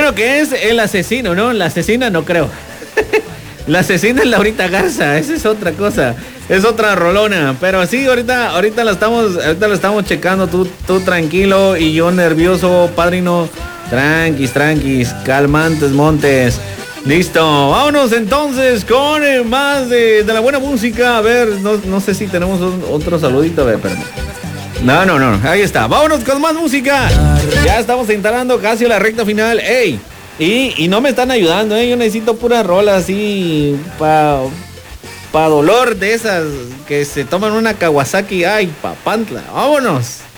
Bueno, que es el asesino, ¿no? La asesina no creo. La asesina es Laurita Garza, esa es otra cosa. Es otra rolona. Pero sí, ahorita la estamos checando. Tú tranquilo y yo nervioso, padrino. Tranquis, calmantes montes. Listo, vámonos entonces con más de la buena música. A ver, no sé si tenemos otro saludito. A ver, espérame. No, ahí está. Vámonos con más música. Ya estamos instalando casi la recta final. ¡Ey! Y no me están ayudando, ¿eh? Yo necesito puras rolas así pa' dolor de esas que se toman una Kawasaki. ¡Ay, papantla! ¡Vámonos!